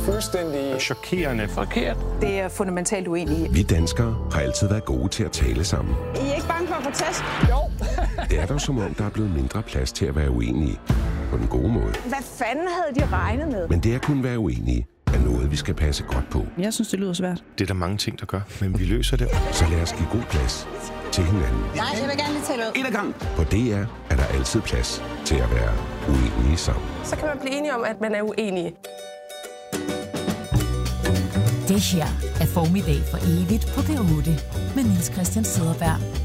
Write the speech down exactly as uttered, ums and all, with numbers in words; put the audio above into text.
fuldstændig chokerende forkert. Det er fundamentalt uenige. Vi danskere har altid været gode til at tale sammen. I er ikke bange for at få tæsk? Jo. Det er dog som om, der er blevet mindre plads til at være uenige. På den gode måde. Hvad fanden havde de regnet med? Men det at kunne være uenige er noget, vi skal passe godt på. Jeg synes, det lyder svært. Det er der mange ting, der gør, men vi løser det. Så lad os give god plads til hinanden. Nej, jeg vil gerne lige tale ud. En ad gang. På D R er der altid plads til at være uenige sammen. Så kan man blive enige om, at man er uenige. Det her er Formiddag for evigt på P otte med Niels Christian Cederberg.